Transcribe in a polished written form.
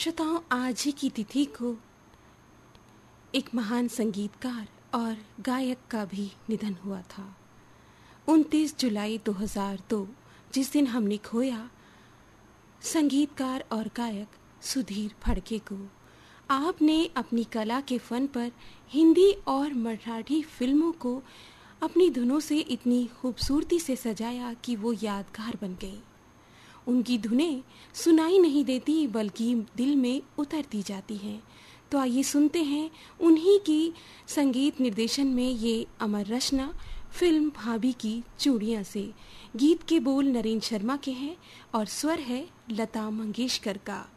श्रोताओं, आज ही की तिथि को एक महान संगीतकार और गायक का भी निधन हुआ था। 29 जुलाई 2002 जिस दिन हमने खोया संगीतकार और गायक सुधीर फड़के को। आपने अपनी कला के फन पर हिंदी और मराठी फिल्मों को अपनी धुनों से इतनी खूबसूरती से सजाया कि वो यादगार बन गई। उनकी धुनें सुनाई नहीं देती बल्कि दिल में उतरती जाती हैं। तो आइए सुनते हैं उन्हीं की संगीत निर्देशन में ये अमर रचना फिल्म भाभी की चूड़ियाँ से। गीत के बोल नरेंद्र शर्मा के हैं और स्वर है लता मंगेशकर का।